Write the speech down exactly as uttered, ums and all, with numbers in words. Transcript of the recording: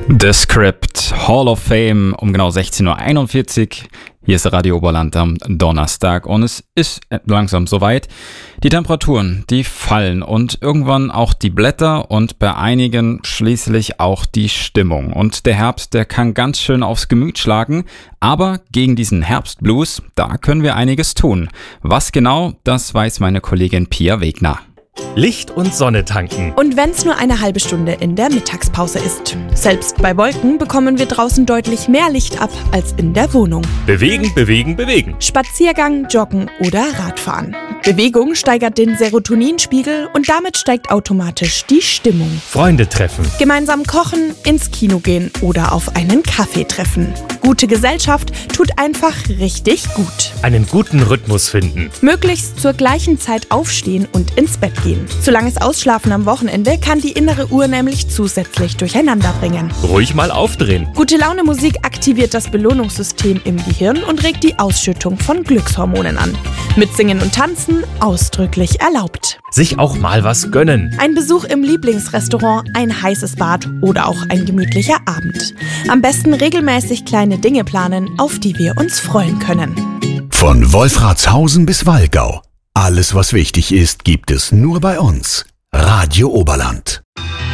The Script, Hall of Fame, um genau sechzehn Uhr einundvierzig. Hier ist Radio Oberland am Donnerstag und es ist langsam soweit. Die Temperaturen, die fallen und irgendwann auch die Blätter und bei einigen schließlich auch die Stimmung. Und der Herbst, der kann ganz schön aufs Gemüt schlagen, aber gegen diesen Herbstblues, da können wir einiges tun. Was genau, das weiß meine Kollegin Pia Wegner. Licht und Sonne tanken. Und wenn es nur eine halbe Stunde in der Mittagspause ist. Selbst bei Wolken bekommen wir draußen deutlich mehr Licht ab als in der Wohnung. Bewegen, bewegen, bewegen. Spaziergang, Joggen oder Radfahren. Bewegung steigert den Serotoninspiegel und damit steigt automatisch die Stimmung. Freunde treffen. Gemeinsam kochen, ins Kino gehen oder auf einen Kaffee treffen. Gute Gesellschaft tut einfach richtig gut. Einen guten Rhythmus finden. Möglichst zur gleichen Zeit aufstehen und ins Bett gehen. Zu langes Ausschlafen am Wochenende kann die innere Uhr nämlich zusätzlich durcheinander bringen. Ruhig mal aufdrehen. Gute Laune Musik aktiviert das Belohnungssystem im Gehirn und regt die Ausschüttung von Glückshormonen an. Mitsingen und Tanzen ausdrücklich erlaubt. Sich auch mal was gönnen. Ein Besuch im Lieblingsrestaurant, ein heißes Bad oder auch ein gemütlicher Abend. Am besten regelmäßig kleine Dinge planen, auf die wir uns freuen können. Von Wolfratshausen bis Wallgau. Alles, was wichtig ist, gibt es nur bei uns. Radio Oberland.